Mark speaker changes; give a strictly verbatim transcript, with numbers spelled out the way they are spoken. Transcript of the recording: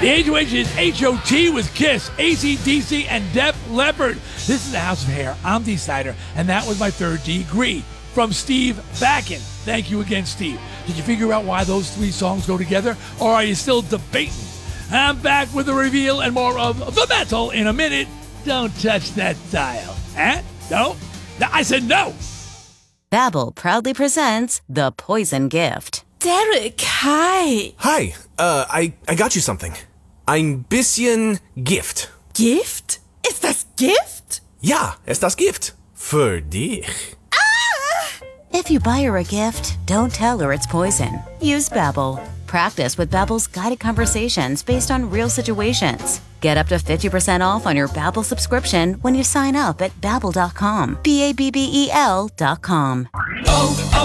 Speaker 1: The Age of Witch is H O T with Kiss, A C D C, and Def Leppard. This is the House of Hair. I'm D. Snyder, and that was my third degree from Steve Backen. Thank you again, Steve. Did you figure out why those three songs go together, or are you still debating? I'm back with a reveal and more of the metal in a minute. Don't touch that dial. Huh? No? No, I said no!
Speaker 2: Babbel proudly presents The Poison Gift.
Speaker 3: Derek, hi.
Speaker 4: Hi, uh, I, I got you something. Ein bisschen Gift.
Speaker 3: Gift? Ist das Gift?
Speaker 4: Ja, es das Gift. Für dich.
Speaker 2: If you buy her a gift, don't tell her it's poison. Use Babbel. Practice with Babbel's guided conversations based on real situations. Get up to fifty percent off on your Babbel subscription when you sign up at babbel dot com. B A B B E L dot com.
Speaker 1: Oh, oh.